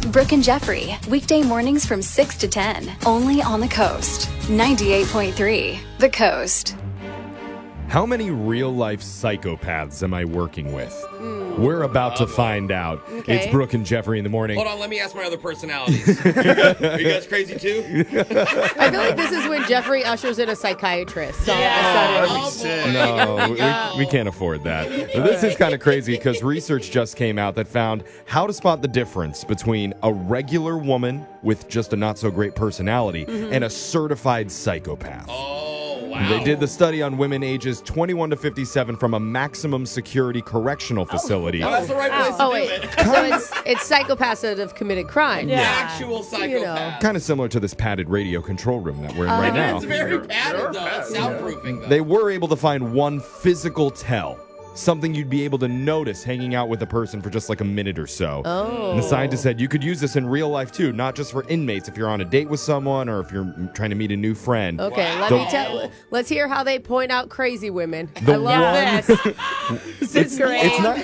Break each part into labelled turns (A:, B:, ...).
A: Brooke and Jeffrey, weekday mornings from 6 to 10, only on the Coast. 98.3, The Coast.
B: How many real-life psychopaths am I working with? We're about to find out.
C: Okay.
B: It's Brooke and Jeffrey in the morning.
D: Hold on, let me ask my other personalities. Are you guys crazy too?
C: I feel like this is when Jeffrey ushers in a psychiatrist. So
B: We can't afford that. But this is kind of crazy because research just came out that found how to spot the difference between a regular woman with just a not-so-great personality and a certified psychopath.
D: Oh, wow.
B: They did the study on women ages 21 to 57 from a maximum security correctional facility.
D: Oh, that's the right place to do it.
C: So it's psychopaths that have committed crime.
D: Actual psychopath.
B: Kind of similar to this padded radio control room that we're in right now.
D: It's very padded, though. It's soundproofing, though.
B: They were able to find one physical tell. Something you'd be able to notice hanging out with a person for just like a minute or so.
C: Oh.
B: And the scientist said you could use this in real life too, not just for inmates. If you're on a date with someone or if you're trying to meet a new friend.
C: Okay, let's hear how they point out crazy women.
B: The
C: I love this. This is great.
B: It's not.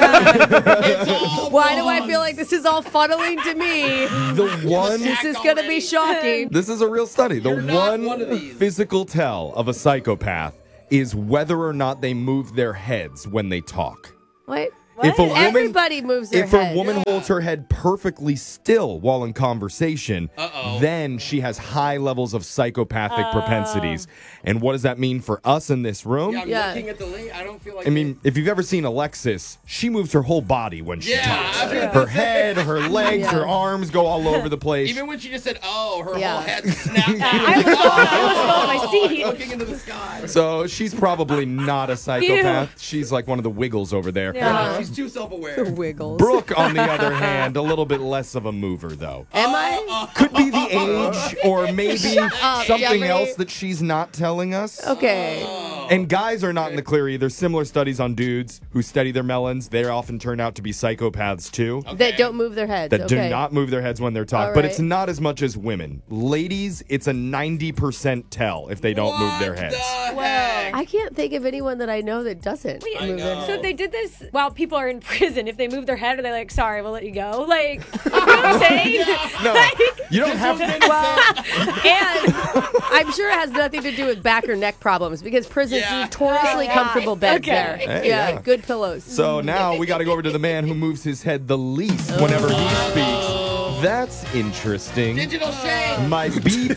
C: Why do I feel like this is all funneling to me?
B: The one.
C: This is going to be shocking.
B: This is a real study. The
D: You're not one of these.
B: physical tell of a psychopath is whether or not they move their heads when they talk.
C: What?
B: If a woman,
C: Everybody moves their
B: if
C: head.
B: a woman holds her head perfectly still while in conversation, then she has high levels of psychopathic propensities. And what does that mean for us in this room?
D: Yeah, I'm looking at the link. I don't feel like...
B: I mean, if you've ever seen Alexis, she moves her whole body when she talks.
D: Yeah.
B: Her head, her legs, her arms go all over the place.
D: Even when she just said, her whole head snapped.
E: I was falling on my seat.
D: Looking into the sky.
B: So she's probably not a psychopath. She's like one of the Wiggles over there.
D: She's too self-aware.
C: Wiggles.
B: Brooke, on the other hand, a little bit less of a mover, though.
C: Am I?
B: Could be the age, or maybe something
C: Jeffrey.
B: else that she's not telling us.
C: Okay.
B: And guys are not in the clear either. Similar studies on dudes who study their melons. They often turn out to be psychopaths, too.
C: That don't move their heads.
B: That do not move their heads when they're talking.
C: All
B: But
C: right.
B: it's not as much as women. Ladies, it's a 90% tell if they don't move their heads.
C: I can't think of anyone that I know that doesn't move their head.
E: So they did this while people are in prison. If they move their head, are they like, sorry, we'll let you go? Like, you know what I'm saying?
B: No, you don't have to.
C: And I'm sure it has nothing to do with back or neck problems because prisons notoriously comfortable beds there.
B: Hey,
C: yeah, good pillows.
B: So now we got to go over to the man who moves his head the least whenever he speaks. That's interesting.
D: Digital shade.
B: My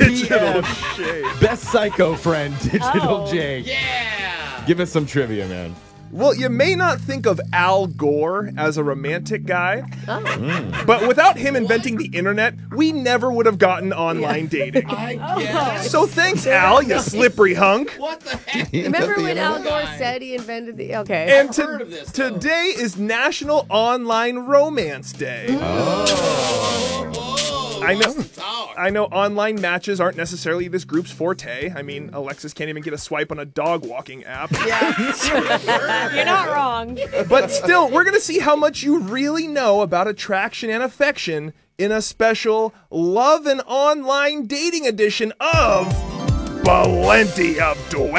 B: BPF, best psycho friend, Digital Jake.
D: Yeah.
B: Give us some trivia, man.
F: Well, you may not think of Al Gore as a romantic guy, but without him inventing the internet, we never would have gotten online dating.
D: I guess.
F: So thanks, Al, you slippery hunk.
D: What the heck?
C: Remember when Al Gore said he invented the... Okay.
F: And
D: heard of this, though.
F: today is National Online Romance Day. I know online matches aren't necessarily this group's forte. I mean, Alexis can't even get a swipe on a dog walking app.
E: You're not wrong.
F: But still, we're going to see how much you really know about attraction and affection in a special Love and Online Dating edition of Plenty of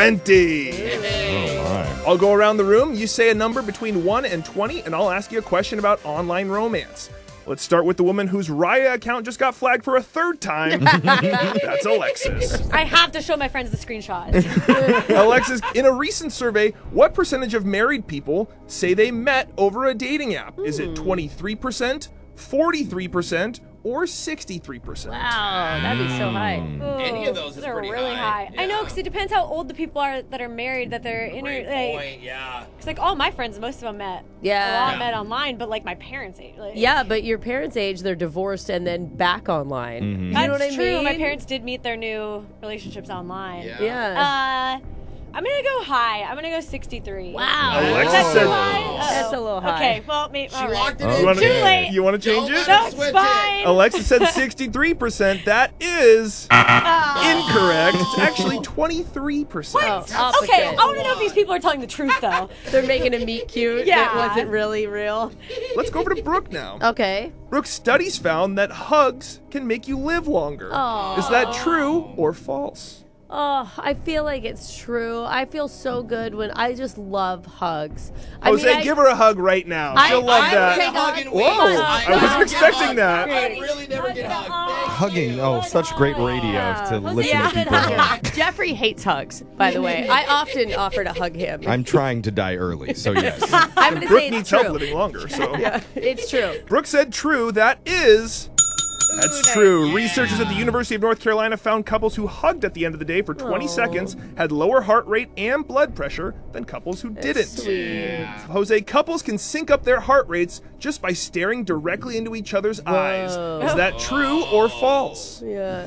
F: Twenty. I'll go around the room. You say a number between 1 and 20, and I'll ask you a question about online romance. Let's start with the woman whose Raya account just got flagged for a third time. That's Alexis.
E: I have to show my friends the screenshots.
F: Alexis, in a recent survey, what percentage of married people say they met over a dating app? Is it 23%, 43%, or 63%?
E: Wow, that'd be so high.
D: Any of those is
E: are
D: pretty
E: really high.
D: high.
E: I know, because it depends how old the people are that are married, that they're in.
D: Great
E: Like,
D: point, yeah.
E: it's like all my friends, most of them met.
C: Yeah.
E: A lot met online, but like my parents' age. Like,
C: Yeah, but your parents' age, they're divorced and then back online. You
E: that's
C: know what I
E: true.
C: mean?
E: My parents did meet their new relationships online.
C: Yeah.
E: I'm gonna go high. I'm gonna go 63.
C: Wow.
F: Alexis
E: That's
F: said-
E: too high?
C: That's a little high.
E: Okay, well, maybe.
D: She locked it in.
F: You wanna-
E: Too late.
F: You want to change it?
E: No, it's
D: Switch it.
E: fine.
F: Alexis said 63%. That is incorrect. It's actually 23%.
C: Opposite.
E: Okay, I want to know if these people are telling the truth, though.
C: They're making a meet cute
E: Yeah.
C: that wasn't really real.
F: Let's go over to Brooke now.
C: Okay.
F: Brooke, studies found that hugs can make you live longer.
C: Aw.
F: Is that true or false?
C: Oh, I feel like it's true. I feel so good when I just love hugs.
F: Jose, give her a hug right now. She'll love that.
C: Take a hug.
F: Whoa, I wasn't expecting that.
D: I really never get hugged.
B: Hugging. Oh, such great radio to listen to people hug.
C: Jeffrey hates hugs, by the way. I often offer to hug him.
B: I'm trying to die early, so yes.
C: I'm going to
F: Brooke
C: say
F: needs
C: it's
F: help
C: true.
F: living longer, so.
C: Yeah, it's true.
F: Brooke said true. That is... That's true. Researchers at the University of North Carolina found couples who hugged at the end of the day for 20 seconds had lower heart rate and blood pressure than couples who didn't.
C: Sweet.
F: Jose, couples can sync up their heart rates just by staring directly into each other's eyes. Is that true or false?
C: Yeah.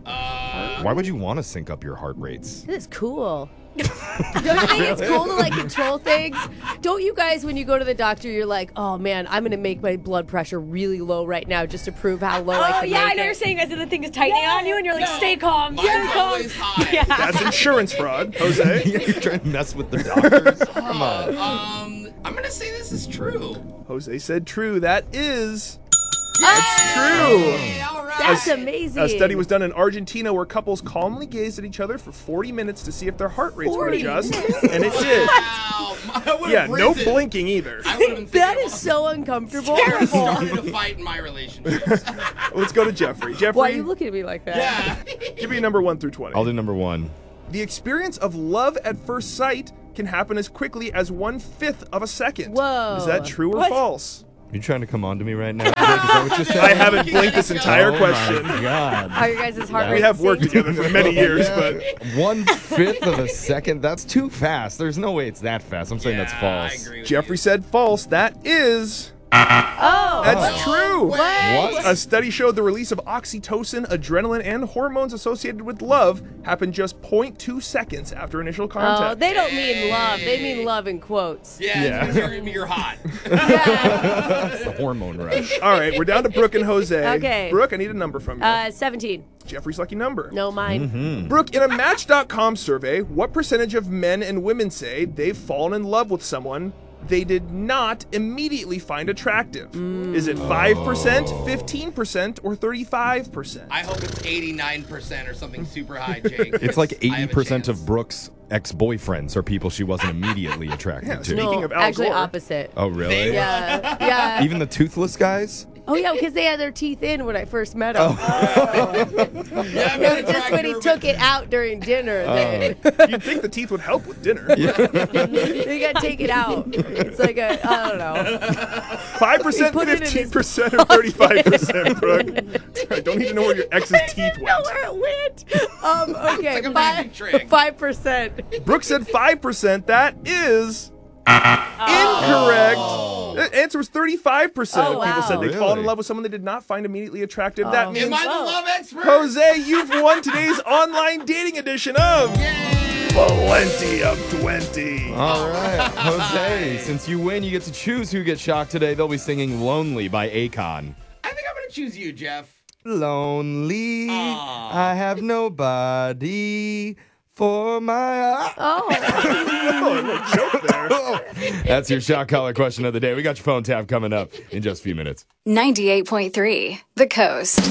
B: Why would you want to sync up your heart rates?
C: This is cool. Don't you think it's cool to like control things? Don't you guys, when you go to the doctor, you're like, oh man, I'm gonna make my blood pressure really low right now just to prove how low I
E: Oh,
C: can
E: yeah, I
C: make
E: know
C: it.
E: you're saying as if the thing is tightening on you, and you're like, stay calm, stay
D: Mine's
E: calm.
D: always high.
E: Yeah.
F: That's insurance fraud. Jose?
B: You're trying to mess with the doctors? Come on.
D: I'm gonna say this is true.
F: Jose said true. That is... That's true.
D: Hey, all right.
C: That's amazing.
F: A study was done in Argentina where couples calmly gazed at each other for 40 minutes to see if their heart rates would
C: 40
F: adjust, and it did.
D: Wow. I would've
F: Yeah, no
D: risen.
F: blinking either.
D: I would have been thinking
C: That is so uncomfortable.
D: started a fight in my relationships.
F: Let's go to Jeffrey. Jeffrey,
C: Why are you looking at me like that?
D: Yeah.
F: give me a number 1 through 20.
B: I'll do number 1.
F: The experience of love at first sight can happen as quickly as 1/5 of a second.
C: Whoa.
F: Is that true or
E: What?
F: false?
B: You trying to come on to me right now? Is that what you said?
F: I haven't blinked this entire question.
B: Oh my God.
C: Are your guys' heart
F: We
C: rates
F: have worked
C: synced?
F: together for many years, but
B: 1/5 of a second? That's too fast. There's no way it's that fast. I'm saying that's
D: I
B: false.
D: agree with
F: Jeffrey said false. That is...
C: Oh.
F: That's true.
B: What?
F: A study showed the release of oxytocin, adrenaline, and hormones associated with love happened just 0.2 seconds after initial
C: Oh,
F: contact.
C: they don't mean love. They mean love in quotes.
D: Yeah,
F: Yeah.
D: it's because you're hot.
B: It's the hormone rush.
F: All right, we're down to Brooke and Jose.
C: Okay.
F: Brooke, I need a number from you.
C: 17.
F: Jeffrey's lucky number.
C: No, mine.
F: Brooke, in a Match.com survey, what percentage of men and women say they've fallen in love with someone they did not immediately find attractive? Is it 5%, 15%, or 35%?
D: I hope it's 89% or something super high, Jake.
B: It's like
D: I have a
B: 80%
D: chance.
B: of Brooke's ex-boyfriends are people she wasn't immediately attracted
F: Yeah,
B: to.
F: speaking
C: No,
F: of Al
C: actually
F: Gore.
C: opposite.
B: Oh, really?
C: Yeah. Yeah.
B: Even the toothless guys?
C: Oh, yeah, because they had their teeth in when I first met him.
D: Yeah, I'm
C: No,
D: gonna
C: just
D: track
C: when he
D: her,
C: took
D: but-
C: it out during dinner.
F: You'd think the teeth would help with dinner.
C: You got to take it out. It's like a, I don't know.
F: 5%,
C: put it in his
F: 15%, or 35%, Brooke. I don't even know where your ex's teeth
C: I didn't know
F: went.
C: where it went. Okay,
D: like a magic trick.
C: 5%.
F: Brooke said 5%. That is incorrect. The answer was 35%.
C: Oh,
F: People said
C: wow.
F: they fall in
B: Really?
F: love with someone they did not find immediately attractive. That means,
D: Am I the love expert?
F: Jose, you've won today's online dating edition of Plenty of 20.
B: All right, Jose, since you win, you get to choose who gets shocked today. They'll be singing Lonely by Akon.
D: I think I'm gonna choose you, Jeff.
B: Lonely,
D: Aw.
B: I have nobody for my...
F: Oh, joke there.
B: That's your shock collar question of the day. We got your phone tab coming up in just a few minutes.
A: 98.3 The Coast.